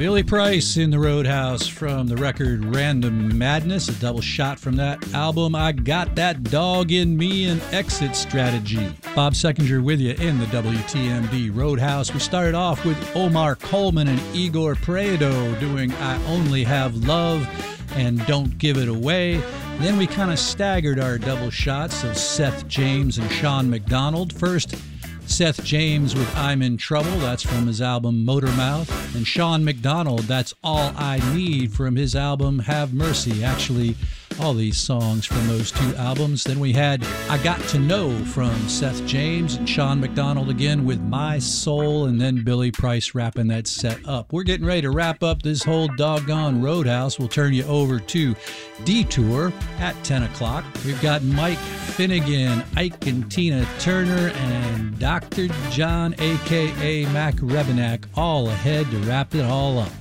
Billy Price in the Roadhouse from the record Random Madness, a double shot from that album, I Got That Dog in Me, and Exit Strategy. Bob Seckinger with you in the WTMD Roadhouse. We started off with Omar Coleman and Igor Prieto doing I Only Have Love and Don't Give It Away. Then we kind of staggered our double shots of Seth James and Sean McDonald. First, Seth James with I'm in Trouble, that's from his album Motormouth, and Sean McDonald, That's All I Need, from his album Have Mercy. Actually, all these songs from those two albums. Then we had I Got to Know from Seth James and Sean McDonald again with My Soul, and then Billy Price wrapping that set up. We're getting ready to wrap up this whole doggone Roadhouse. We'll turn you over to Detour at 10 o'clock. We've got Mike Finnegan, Ike and Tina Turner, and Dr. John, a.k.a. Mac Rebenak, all ahead to wrap it all up.